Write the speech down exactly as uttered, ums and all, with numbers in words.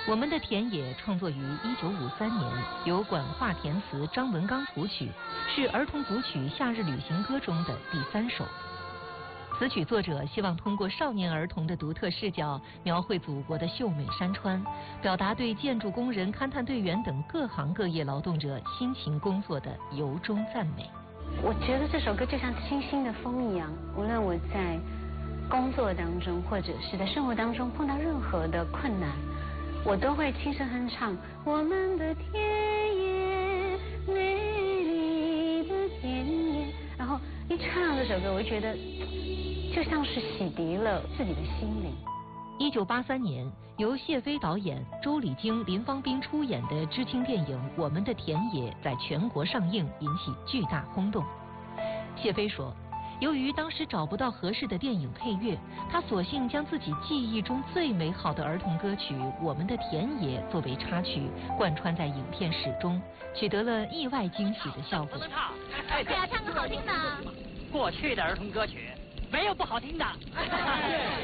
我们的田野创作于一九五三年，由管化填词，张文刚谱曲，是儿童组曲《夏日旅行歌》中的第三首。此曲作者希望通过少年儿童的独特视角，描绘祖国的秀美山川，表达对建筑工人、勘探队员等各行各业劳动者辛勤工作的由衷赞美。 我觉得这首歌就像清新的风一样，无论我在工作当中，或者是在生活当中碰到任何的困难，我都会轻声哼唱我们的田野，美丽的田野。然后一唱这首歌，我就觉得就像是洗涤了自己的心灵。 一九八三年，由谢飞导演、周礼京、林芳斌出演的知青电影《我们的田野》在全国上映，引起巨大轰动。谢飞说，由于当时找不到合适的电影配乐，他索性将自己记忆中最美好的儿童歌曲《我们的田野》作为插曲，贯穿在影片始终，取得了意外惊喜的效果。 哎呀，唱歌好听的。 过去的儿童歌曲没有不好听的。